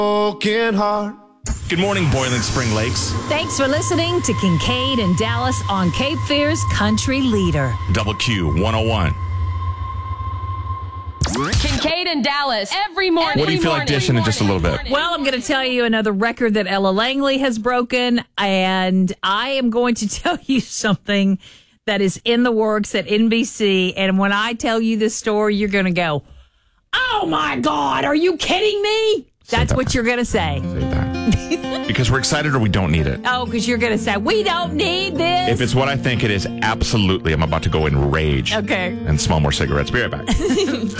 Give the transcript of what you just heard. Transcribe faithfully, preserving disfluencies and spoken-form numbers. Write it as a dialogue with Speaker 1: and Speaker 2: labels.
Speaker 1: broken heart.
Speaker 2: Good morning, Boiling Spring Lakes.
Speaker 3: Thanks for listening to Kincaid and Dallas on Cape Fear's Country Leader.
Speaker 2: Double Q one oh one.
Speaker 4: Kincaid and Dallas every morning.
Speaker 2: What do you feel like dishing in just a little bit?
Speaker 3: Well, I'm going to tell you another record that Ella Langley has broken, and I am going to tell you something that is in the works at N B C, and when I tell you this story, you're going to go, oh my God, are you kidding me? That's
Speaker 2: that.
Speaker 3: what you're going to say.
Speaker 2: Say that. Because we're excited or we don't need it.
Speaker 3: Oh, because you're going to say, we don't need this.
Speaker 2: If it's what I think it is, absolutely, I'm about to go in rage.
Speaker 3: Okay.
Speaker 2: And smell more cigarettes. Be right back.